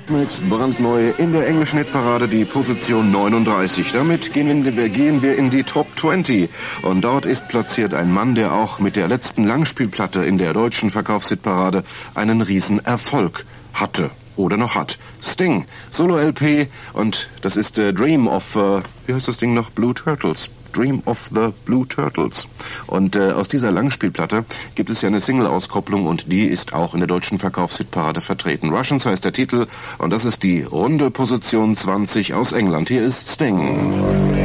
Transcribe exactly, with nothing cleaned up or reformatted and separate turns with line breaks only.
Eurythmics, brandneu in der englischen Hitparade, die Position neununddreißig. Damit gehen wir, gehen wir in die Top zwanzig. Und dort ist platziert ein Mann, der auch mit der letzten Langspielplatte in der deutschen Verkaufshitparade einen Riesenerfolg hatte. Oder noch hat. Sting, Solo-L P, und das ist äh, Dream of, äh, wie heißt das Ding noch? Blue Turtles. Dream of the Blue Turtles. Und äh, aus dieser Langspielplatte gibt es ja eine Single-Auskopplung und die ist auch in der deutschen Verkaufshitparade vertreten. Russians heißt der Titel und das ist die runde Position zwanzig aus England. Hier ist Sting.